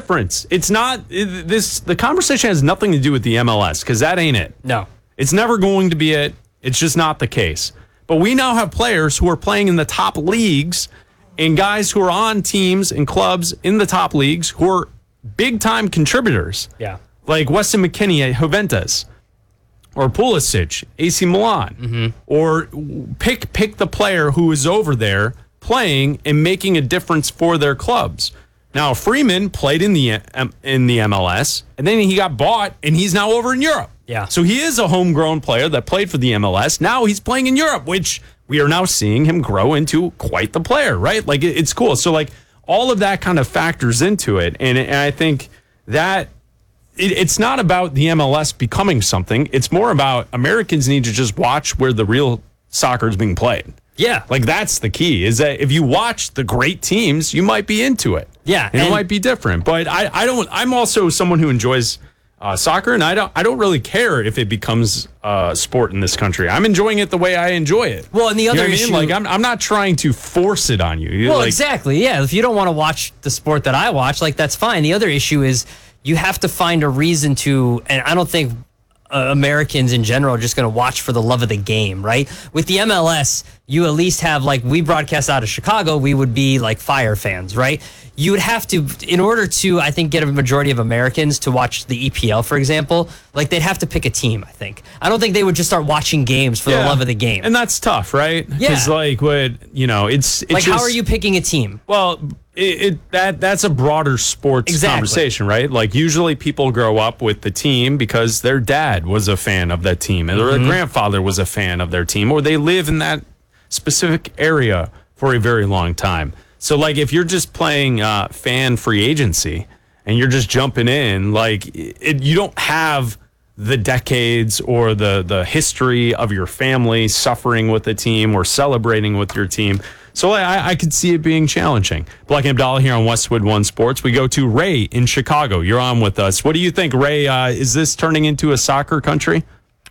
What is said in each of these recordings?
difference. It's not this. The conversation has nothing to do with the MLS because that ain't it. No. It's never going to be it. It's just not the case. But we now have players who are playing in the top leagues and guys who are on teams and clubs in the top leagues who are big-time contributors. Yeah. Like Weston McKennie at Juventus or Pulisic, AC Milan. Or pick the player who is over there playing and making a difference for their clubs. Now, Freeman played in the MLS, and then he got bought, and he's now over in Europe. Yeah. So he is a homegrown player that played for the MLS. Now he's playing in Europe, which we are now seeing him grow into quite the player, right? Like, it's cool. So, like, all of that kind of factors into it. And I think that it's not about the MLS becoming something. It's more about Americans need to just watch where the real soccer is being played. Yeah. Like, that's the key, is that if you watch the great teams, you might be into it. Yeah. And it might be different. But I'm also someone who enjoys soccer, and I don't really care if it becomes a sport in this country. I'm enjoying it the way I enjoy it. Well, and the other issue, like I'm not trying to force it on you. Well, like, exactly. Yeah, if you don't want to watch the sport that I watch, like that's fine. The other issue is you have to find a reason to, and I don't think Americans in general are just going to watch for the love of the game, right? With the MLS, you at least have, like, we broadcast out of Chicago, we would be like Fire fans, right? You would have to, in order to, I think, get a majority of Americans to watch the EPL, for example, like they'd have to pick a team, I think. I don't think they would just start watching games for the love of the game. And that's tough, right? Yeah. Because, like, it's like, just, how are you picking a team? Well, that's a broader sports conversation, right? Like, usually people grow up with the team because their dad was a fan of that team, or their grandfather was a fan of their team, or they live in that specific area for a very long time. So, like, if you're just playing fan free agency and you're just jumping in, like, you don't have the decades or the history of your family suffering with the team or celebrating with your team. So I could see it being challenging. Black and Abdallah here on Westwood One Sports. We go to Ray in Chicago. You're on with us. What do you think, Ray? Is this turning into a soccer country?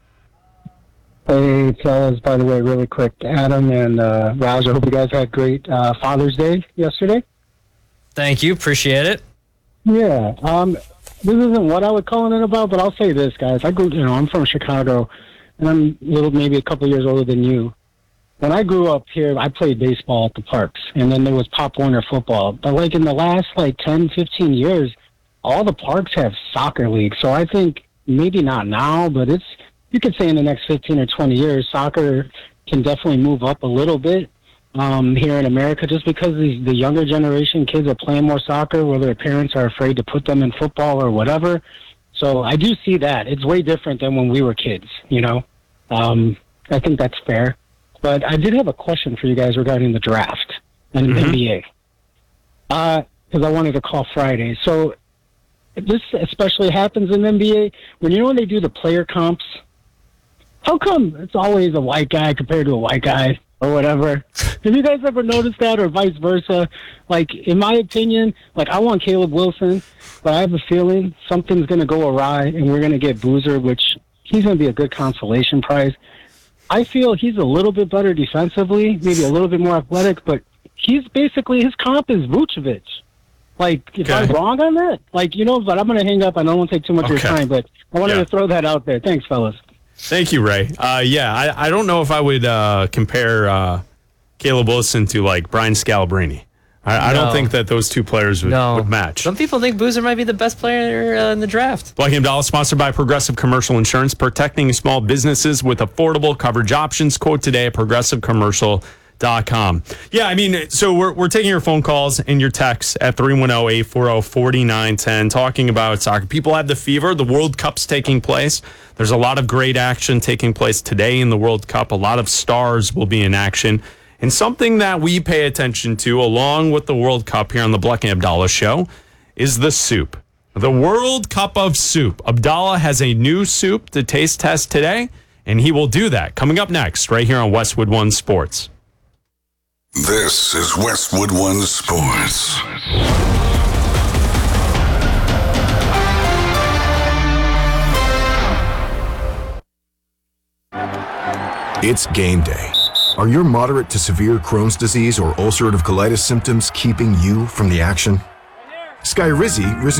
Hey, fellas, by the way, really quick, Adam and Rouse, I hope you guys had great Father's Day yesterday. Thank you. Appreciate it. Yeah. This isn't what I would call it about, but I'll say this, guys. I'm from Chicago, and I'm maybe a couple years older than you. When I grew up here, I played baseball at the parks, and then there was Pop Warner football. But, like, in the last, 10, 15 years, all the parks have soccer leagues. So I think maybe not now, but you could say in the next 15 or 20 years, soccer can definitely move up a little bit here in America, just because the younger generation kids are playing more soccer, where their parents are afraid to put them in football or whatever. So I do see that. It's way different than when we were kids, I think that's fair. But I did have a question for you guys regarding the draft and NBA. Because I wanted to call Friday. So this especially happens in NBA when they do the player comps. How come it's always a white guy compared to a white guy or whatever? Have you guys ever noticed that, or vice versa? Like, in my opinion, I want Caleb Wilson, but I have a feeling something's going to go awry and we're going to get Boozer, which he's going to be a good consolation prize. I feel he's a little bit better defensively, maybe a little bit more athletic, but he's basically, his comp is Vucevic. If I'm wrong on that? But I'm going to hang up. I don't want to take too much of your time, but I wanted to throw that out there. Thanks, fellas. Thank you, Ray. I don't know if I would compare Caleb Wilson to, Brian Scalabrine. I don't think that those two players would match. Some people think Boozer might be the best player in the draft. Black and Abdallah, sponsored by Progressive Commercial Insurance, protecting small businesses with affordable coverage options. Quote today at progressivecommercial.com. Yeah, so we're taking your phone calls and your texts at 310-840-4910, talking about soccer. People have the fever. The World Cup's taking place. There's a lot of great action taking place today in the World Cup. A lot of stars will be in action. And something that we pay attention to, along with the World Cup here on the Black and Abdallah show, is the soup. The World Cup of soup. Abdallah has a new soup to taste test today, and he will do that coming up next right here on Westwood One Sports. This is Westwood One Sports. It's game day. Are your moderate to severe Crohn's disease or ulcerative colitis symptoms keeping you from the action? Skyrizi